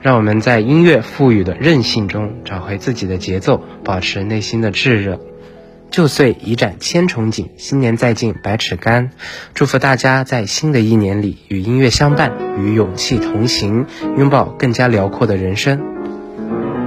让我们在音乐赋予的韧性中找回自己的节奏，保持内心的炙热。旧岁已展千重锦，新年再进百尺竿。祝福大家在新的一年里与音乐相伴，与勇气同行，拥抱更加辽阔的人生。